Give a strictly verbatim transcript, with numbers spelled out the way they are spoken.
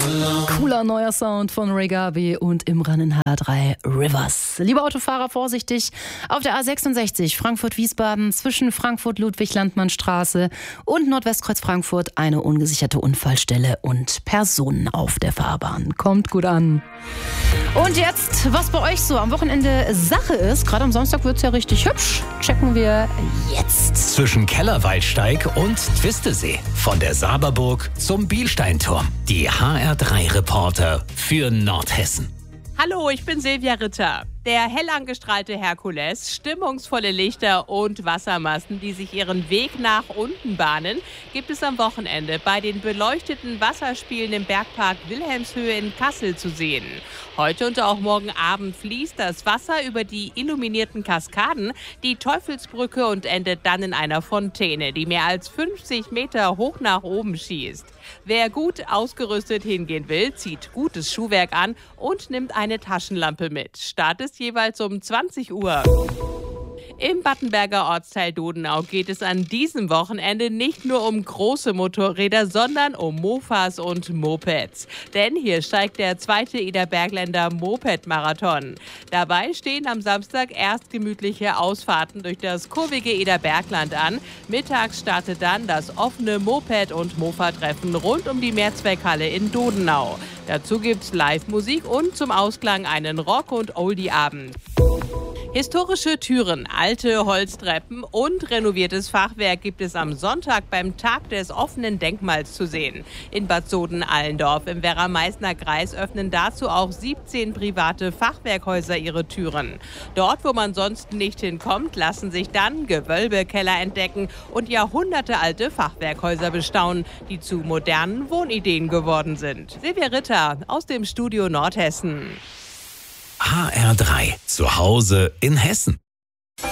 Cooler neuer Sound von Ray Garvey und Imran in H drei Rivers. Liebe Autofahrer, vorsichtig. Auf der A sechsundsechzig Frankfurt-Wiesbaden zwischen Frankfurt-Ludwig-Landmann-Straße und Nordwestkreuz Frankfurt eine ungesicherte Unfallstelle und Personen auf der Fahrbahn. Kommt gut an. Und jetzt, was bei euch so am Wochenende Sache ist, gerade am Samstag wird es ja richtig hübsch, checken wir jetzt. Zwischen Kellerwaldsteig und Twistesee, von der Saberburg zum Bielsteinturm. Die H R drei Reporter für Nordhessen. Hallo, ich bin Silvia Ritter. Der hell angestrahlte Herkules, stimmungsvolle Lichter und Wassermassen, die sich ihren Weg nach unten bahnen, gibt es am Wochenende bei den beleuchteten Wasserspielen im Bergpark Wilhelmshöhe in Kassel zu sehen. Heute und auch morgen Abend fließt das Wasser über die illuminierten Kaskaden, die Teufelsbrücke und endet dann in einer Fontäne, die mehr als fünfzig Meter hoch nach oben schießt. Wer gut ausgerüstet hingehen will, zieht gutes Schuhwerk an und nimmt eine Taschenlampe mit. Start ist jeweils um zwanzig Uhr. Im Battenberger Ortsteil Dodenau geht es an diesem Wochenende nicht nur um große Motorräder, sondern um Mofas und Mopeds. Denn hier steigt der zweite Eder-Bergländer Moped-Marathon. Dabei stehen am Samstag erst gemütliche Ausfahrten durch das kurvige Eder-Bergland an. Mittags startet dann das offene Moped- und Mofa-Treffen rund um die Mehrzweckhalle in Dodenau. Dazu gibt's Live-Musik und zum Ausklang einen Rock- und Oldie-Abend. Historische Türen, alte Holztreppen und renoviertes Fachwerk gibt es am Sonntag beim Tag des offenen Denkmals zu sehen. In Bad Soden-Allendorf im Werra-Meißner Kreis öffnen dazu auch siebzehn private Fachwerkhäuser ihre Türen. Dort, wo man sonst nicht hinkommt, lassen sich dann Gewölbekeller entdecken und jahrhundertealte Fachwerkhäuser bestaunen, die zu modernen Wohnideen geworden sind. Silvia Ritter aus dem Studio Nordhessen. H R drei, zu Hause in Hessen.